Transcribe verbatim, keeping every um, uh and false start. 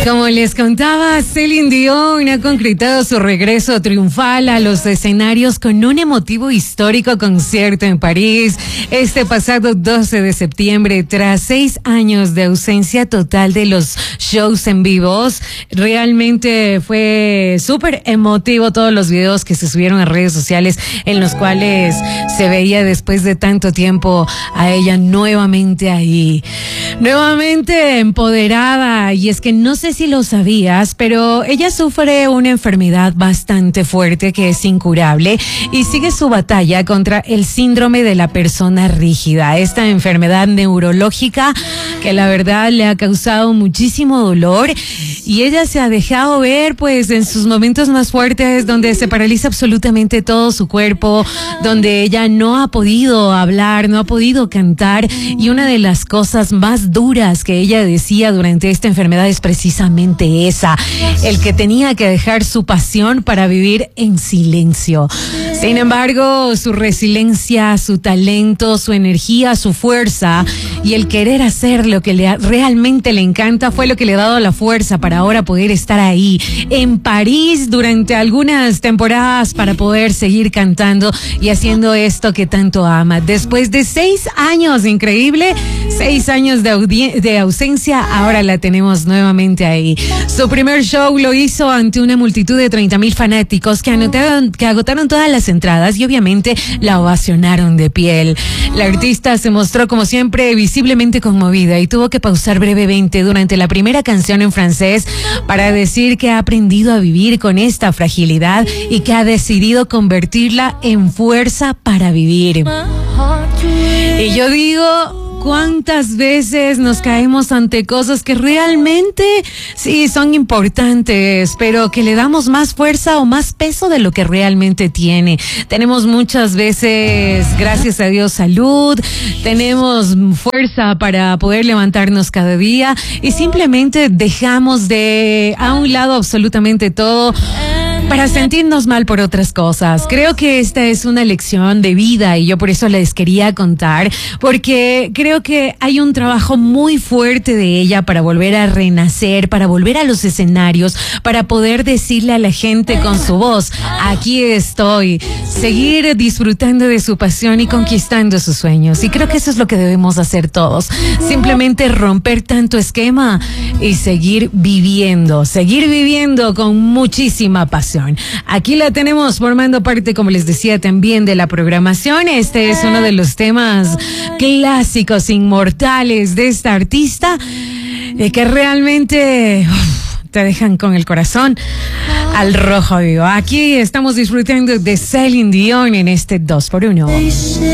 Como les contaba, Celine Dion ha concretado su regreso triunfal a los escenarios con un emotivo histórico concierto en París este pasado doce de septiembre. Tras seis años de ausencia total de los shows en vivos, realmente fue súper emotivo todos los videos que se subieron a redes sociales en los cuales se veía después de tanto tiempo a ella nuevamente ahí, nuevamente empoderada. Y es que no sé si lo sabías, pero ella sufre una enfermedad bastante fuerte que es incurable y sigue su batalla contra el síndrome de la persona rígida, esta enfermedad neurológica que la verdad le ha causado muchísimo dolor, y ella se ha dejado ver pues en sus momentos más fuertes, donde se paraliza absolutamente todo su cuerpo, donde ella no ha podido hablar, no ha podido cantar, y una de las cosas más duras que ella decía durante esta enfermedad es precisamente esa, el que tenía que dejar su pasión para vivir en silencio. Sin embargo, su resiliencia, su talento, su energía, su fuerza y el querer hacer lo que le, realmente le encanta fue lo que le ha dado la fuerza para ahora poder estar ahí en París durante algunas temporadas, para poder seguir cantando y haciendo esto que tanto ama. Después de seis años, increíble, seis años de, audi- de ausencia, ahora la tenemos nuevamente ahí. Su primer show lo hizo ante una multitud de treinta mil fanáticos que anotaron, que agotaron todas las entradas y obviamente la ovacionaron de piel. La artista se mostró como siempre visiblemente conmovida y tuvo que pausar brevemente durante la primera canción en francés para decir que ha aprendido a vivir con esta fragilidad y que ha decidido convertirla en fuerza para vivir. Y yo digo, ¿cuántas veces nos caemos ante cosas que realmente sí son importantes, pero que le damos más fuerza o más peso de lo que realmente tiene? Tenemos muchas veces, gracias a Dios, salud, tenemos fuerza para poder levantarnos cada día y simplemente dejamos de a un lado absolutamente todo para sentirnos mal por otras cosas. Creo que esta es una lección de vida y yo por eso les quería contar, porque creo que hay un trabajo muy fuerte de ella para volver a renacer, para volver a los escenarios, para poder decirle a la gente con su voz: aquí estoy, seguir disfrutando de su pasión y conquistando sus sueños. Y creo que eso es lo que debemos hacer todos, simplemente romper tanto esquema y seguir viviendo, seguir viviendo con muchísima pasión. Aquí la tenemos formando parte, como les decía, también de la programación. Este es uno de los temas clásicos, inmortales de esta artista, eh, que realmente uf, te dejan con el corazón al rojo vivo. Aquí estamos disfrutando de Celine Dion en este dos por uno.